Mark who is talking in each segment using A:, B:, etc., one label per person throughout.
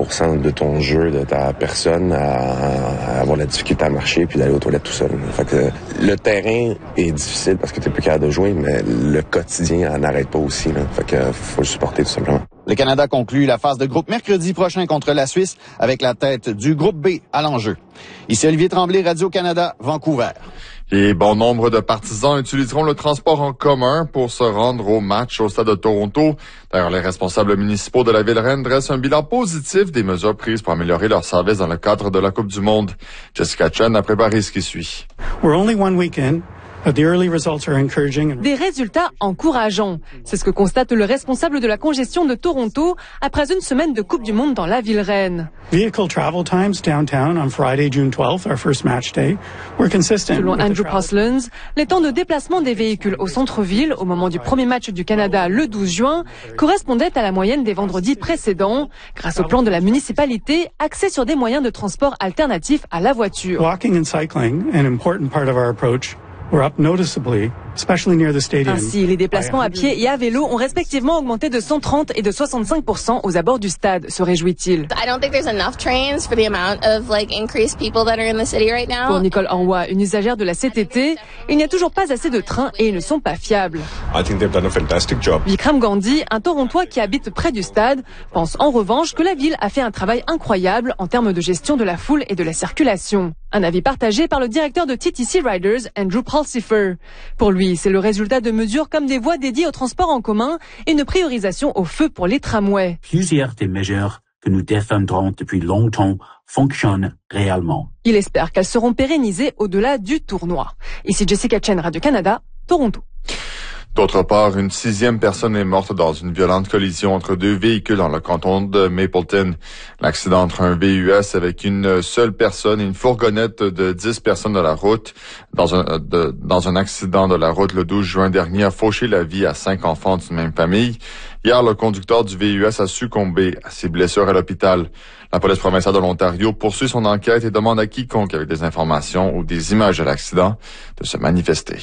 A: 50% de ton jeu, de ta personne, à avoir la difficulté à marcher puis d'aller aux toilettes tout seul. Fait que le terrain est difficile parce que t'es plus capable de jouer, mais le quotidien n'arrête pas aussi. Là. Fait que faut le supporter tout simplement.
B: Le Canada conclut la phase de groupe mercredi prochain contre la Suisse avec la tête du groupe B à l'enjeu. Ici Olivier Tremblay, Radio-Canada, Vancouver.
C: Et bon nombre de partisans utiliseront le transport en commun pour se rendre au match au stade de Toronto. D'ailleurs, les responsables municipaux de la Ville-Reine dressent un bilan positif des mesures prises pour améliorer leur service dans le cadre de la Coupe du Monde. Jessica Chen a préparé ce qui suit.
D: We're only one week in.
E: Des résultats encourageants. C'est ce que constate le responsable de la congestion de Toronto après une semaine de Coupe du Monde dans la Ville-Reine. Selon Andrew Postlins, les temps de déplacement des véhicules au centre-ville au moment du premier match du Canada le 12 juin correspondaient à la moyenne des vendredis précédents grâce au plan de la municipalité axé sur des moyens de transport alternatifs à la voiture.
D: Walking and cycling, an important part of our approach, were up noticeably, especially near the stadium.
E: Ainsi, les déplacements à pied et à vélo ont respectivement augmenté de 130 et de 65% aux abords du stade, se réjouit-il. Pour Nicole Anwa, une usagère de la CTT, il n'y a toujours pas assez de trains et ils ne sont pas fiables. Vikram Gandhi, un Torontois qui habite près du stade, pense en revanche que la ville a fait un travail incroyable en termes de gestion de la foule et de la circulation. Un avis partagé par le directeur de TTC Riders, Andrew Pulsifer. Pour lui, c'est le résultat de mesures comme des voies dédiées au transport en commun et une priorisation au feu pour les tramways.
F: Plusieurs des mesures que nous défendrons depuis longtemps fonctionnent réellement.
E: Il espère qu'elles seront pérennisées au-delà du tournoi. Ici Jessica Chen, Radio-Canada, Toronto.
C: D'autre part, une 6e personne est morte dans une violente collision entre deux véhicules dans le canton de Mapleton. L'accident entre un VUS avec une seule personne et une fourgonnette de 10 personnes de la route dans un accident de la route le 12 juin dernier a fauché la vie à 5 enfants d'une même famille. Hier, le conducteur du VUS a succombé à ses blessures à l'hôpital. La police provinciale de l'Ontario poursuit son enquête et demande à quiconque avec des informations ou des images de l'accident de se manifester.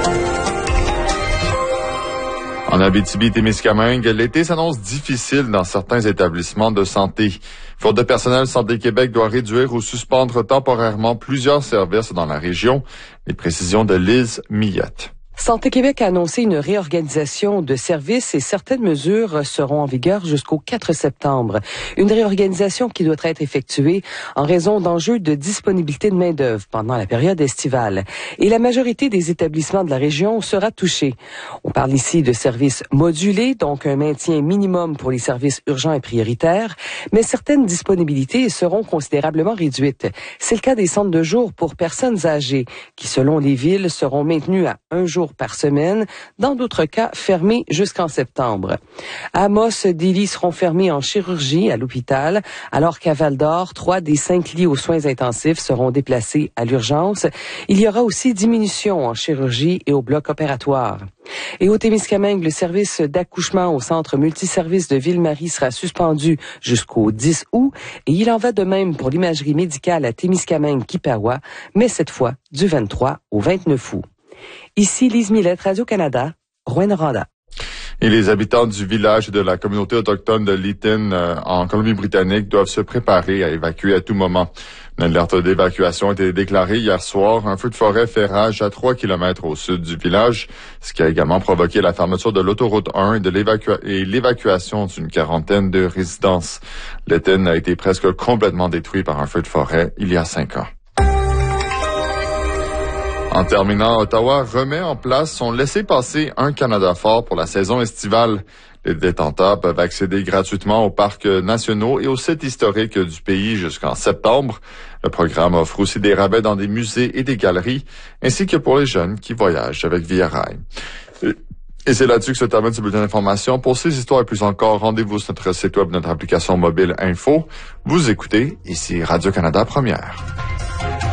C: En Abitibi-Témiscamingue, l'été s'annonce difficile dans certains établissements de santé. Faute de personnel, Santé Québec doit réduire ou suspendre temporairement plusieurs services dans la région. Les précisions de Liz Millette.
G: Santé Québec a annoncé une réorganisation de services et certaines mesures seront en vigueur jusqu'au 4 septembre. Une réorganisation qui doit être effectuée en raison d'enjeux de disponibilité de main-d'œuvre pendant la période estivale. Et la majorité des établissements de la région sera touchée. On parle ici de services modulés, donc un maintien minimum pour les services urgents et prioritaires, mais certaines disponibilités seront considérablement réduites. C'est le cas des centres de jour pour personnes âgées qui, selon les villes, seront maintenus à 1 jour par semaine, dans d'autres cas fermés jusqu'en septembre. À Amos, des lits seront fermés en chirurgie à l'hôpital, alors qu'à Val-d'Or, 3 des 5 lits aux soins intensifs seront déplacés à l'urgence. Il y aura aussi diminution en chirurgie et au bloc opératoire. Et au Témiscamingue, le service d'accouchement au centre multiservice de Ville-Marie sera suspendu jusqu'au 10 août et il en va de même pour l'imagerie médicale à Témiscamingue-Kipawa, mais cette fois du 23 au 29 août. Ici Lise Millette, Radio-Canada, Rouyn-Noranda.
C: Et les habitants du village et de la communauté autochtone de Lytton en Colombie-Britannique doivent se préparer à évacuer à tout moment. Une alerte d'évacuation a été déclarée hier soir. Un feu de forêt fait rage à 3 kilomètres au sud du village, ce qui a également provoqué la fermeture de l'autoroute 1 et l'évacuation d'une quarantaine de résidences. Lytton a été presque complètement détruit par un feu de forêt il y a 5 ans. En terminant, Ottawa remet en place son laissez-passer Un Canada fort pour la saison estivale. Les détenteurs peuvent accéder gratuitement aux parcs nationaux et aux sites historiques du pays jusqu'en septembre. Le programme offre aussi des rabais dans des musées et des galeries, ainsi que pour les jeunes qui voyagent avec Via Rail. Et c'est là-dessus que se termine ce bulletin d'information. Pour ces histoires et plus encore, rendez-vous sur notre site web, notre application mobile Info. Vous écoutez, ici Radio-Canada Première.